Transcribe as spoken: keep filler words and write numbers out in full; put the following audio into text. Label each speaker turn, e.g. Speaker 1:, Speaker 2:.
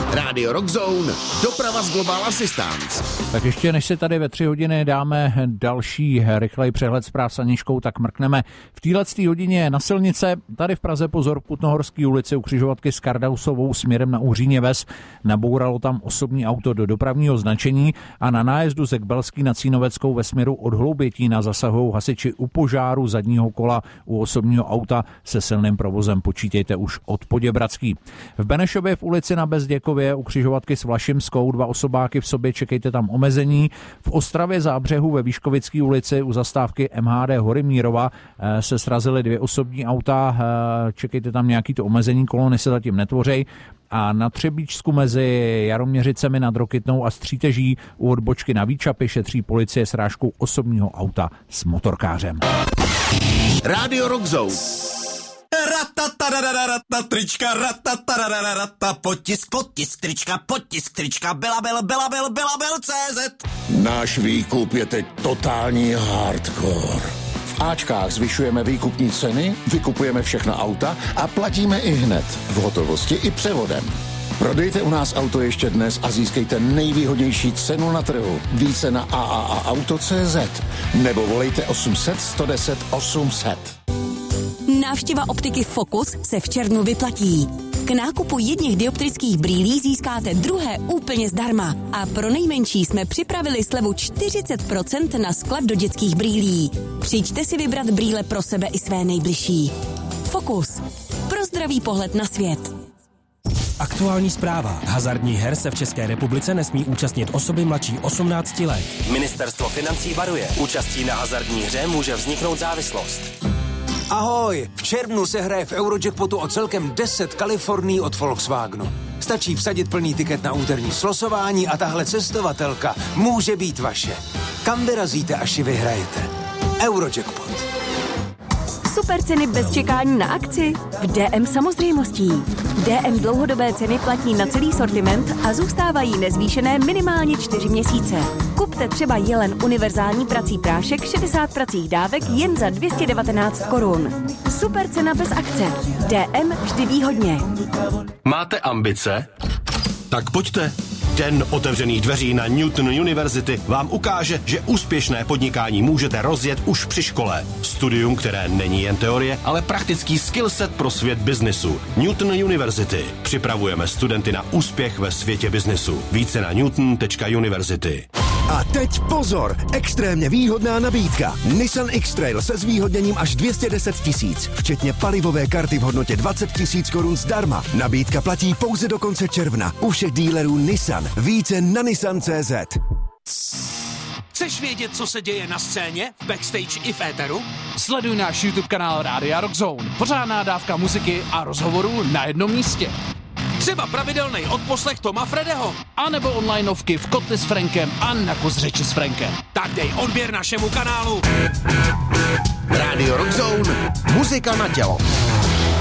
Speaker 1: Radio Rock Zone, doprava z Global Assistance.
Speaker 2: Tak ještě než si tady ve tři hodiny dáme další rychlej přehled zpráv s Aničkou, tak mrkneme v této hodině na silnice. Tady v Praze pozor, v Kutnohorské ulici u křižovatky s Kardausovou směrem na Úříně Ves. Nabouralo tam osobní auto do dopravního značení a na nájezdu ze Kbelský na Cínoveckou ve směru od Hloubětína zasahují hasiči u požáru zadního kola u osobního auta se silným provozem. Počítejte už od Poděbradský. V Benešově v ulici na Bezděkově u křižovatky s Vlašimskou dva osobáky v sobě, čekejte tam omezení. V Ostravě Zábřehu ve Výškovické ulici u zastávky M H D Hory Mírova se srazily dvě osobní auta, čekejte tam nějaký to omezení, kolony se zatím netvořej. A na Třebíčsku mezi Jaroměřicemi nad Rokytnou a Stříteží u odbočky na Výčapy šetří policie srážkou osobního auta s motorkářem.
Speaker 1: Radio Rock Zone.
Speaker 3: Ratatadadadadata, trička, ratatadadadata, potisk, potisk, trička, potisk, trička, Belabil, Belabil, Belabil, C Z.
Speaker 4: Náš výkup je teď totální hardcore. V Ačkách zvyšujeme výkupní ceny, vykupujeme všechna auta a platíme i hned, v hotovosti i převodem. Prodejte u nás auto ještě dnes a získejte nejvýhodnější cenu na trhu. Více na a a a auto tečka cé zet nebo volejte osm set, sto deset, osm set.
Speaker 5: Návštěva optiky Focus se v červnu vyplatí. K nákupu jedněch dioptrických brýlí získáte druhé úplně zdarma. A pro nejmenší jsme připravili slevu čtyřicet procent na sklad do dětských brýlí. Přijďte si vybrat brýle pro sebe i své nejbližší. Focus. Pro zdravý pohled na svět.
Speaker 6: Aktuální zpráva. Hazardních her se v České republice nesmí účastnit osoby mladší osmnácti let.
Speaker 7: Ministerstvo financí varuje. Účastí na hazardní hře může vzniknout závislost.
Speaker 8: Ahoj, v červnu se hraje v Eurojackpotu o celkem deset Kalifornií od Volkswagenu. Stačí vsadit plný tiket na úterní slosování a tahle cestovatelka může být vaše. Kam vyrazíte, až ji vyhrajete? Eurojackpot.
Speaker 9: Super ceny bez čekání na akci? V D M samozřejmostí. D M dlouhodobé ceny platí na celý sortiment a zůstávají nezvýšené minimálně čtyři měsíce. Kupte třeba Jelen univerzální prací prášek šedesát pracích dávek jen za dvě stě devatenáct korun. Super cena bez akce. D M vždy výhodně.
Speaker 7: Máte ambice? Tak pojďte. Den otevřených dveří na Newton University vám ukáže, že úspěšné podnikání můžete rozjet už při škole. Studium, které není jen teorie, ale praktický skillset pro svět biznesu. Newton University. Připravujeme studenty na úspěch ve světě biznesu. Více na newton tečka university.
Speaker 10: A teď pozor, extrémně výhodná nabídka. Nissan X-Trail se zvýhodněním až dvě stě deset tisíc, včetně palivové karty v hodnotě dvacet tisíc korun zdarma. Nabídka platí pouze do konce června u všech dílerů Nissan. Více na nissan tečka cé zet.
Speaker 11: Chceš vědět, co se děje na scéně, backstage i v éteru? Sleduj náš YouTube kanál Rádia Rock Zone. Pořádná dávka muziky a rozhovorů na jednom místě. Třeba pravidelný odposlech Toma Fredeho. A nebo onlineovky v Kotli s Frankem a na kus řeči s Frankem. Tak dej odběr našemu kanálu.
Speaker 1: Radio Rock Zone, muzika na tělo.